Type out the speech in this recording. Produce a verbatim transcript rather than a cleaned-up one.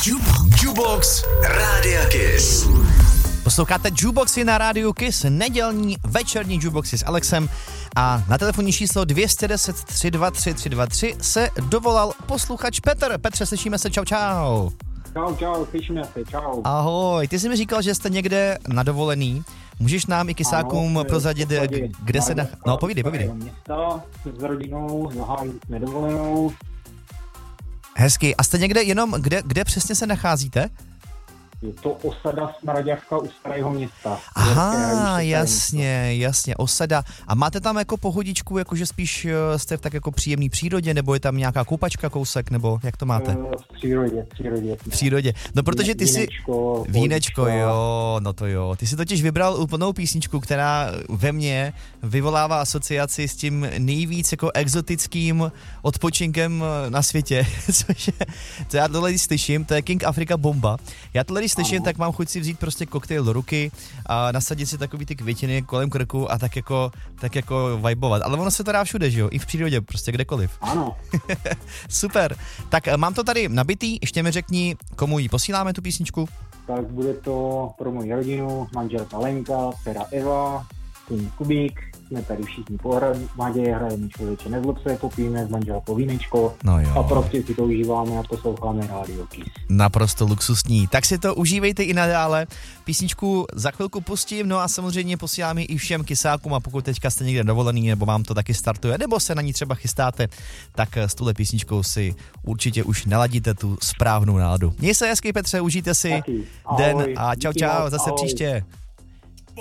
Jukebox, Jukebox Rádia Kiss. Posloucháte Jukeboxy na rádiu Kiss, nedělní večerní Jukeboxy s Alexem a na telefonní číslo dvě set deset tři dva tři tři dva tři se dovolal posluchač Petr. Petře, slyšíme se, čau čau. Čau, čau, slyšíme se, čau. Ahoj, ty jsi mi říkal, že jste někde na dovolený. Můžeš nám i kysákům prozradit, kde se... Na... No, povídej, povídej. Města s rodinou, zahájili jsme dovolenou. Hezky. A jste někde jenom, kde, kde přesně se nacházíte? Je to osada Smraďavka u Starého Města. Aha, jasně, jasně, osada. A máte tam jako pohodičku, jakože spíš jste v tak jako příjemný přírodě, nebo je tam nějaká koupačka, kousek, nebo jak to máte? V přírodě, v přírodě. V přírodě. No protože ty si... Vínečko. Vínečko, jo, no to jo. Ty si totiž vybral úplnou písničku, která ve mně vyvolává asociaci s tím nejvíc jako exotickým odpočinkem na světě. Což je, to já tohle slyším, to je King Africa Bomba. Já tohle slyším, tak mám chuť si vzít prostě koktejl do ruky a nasadit si takový ty květiny kolem krku a tak jako, tak jako vibovat. Ale ono se to dá všude, že jo? I v přírodě, prostě kdekoliv. Ano. Super. Tak mám to tady nabitý, ještě mi řekni, komu ji posíláme tu písničku. Tak bude to pro moji rodinu, manželka Lenka, dcera Eva, syn Kubík, jsme tady všichni pohromadě, hrajeme Člověče nezlob se, popijeme s manželkou vínečko no jo. A prostě si to užíváme a posloucháme rádio Kiss. Naprosto luxusní. Tak si to užívejte i nadále. Písničku za chvilku pustím, no a samozřejmě posíláme i všem kysákům a pokud teďka jste někde dovolený, nebo vám to taky startuje, nebo se na ní třeba chystáte, tak s tuhle písničkou si určitě už naladíte tu správnou náladu. Měj se hezky, Petře, užijte si taky. den Ahoj. a čau čau, zase ahoj. příště.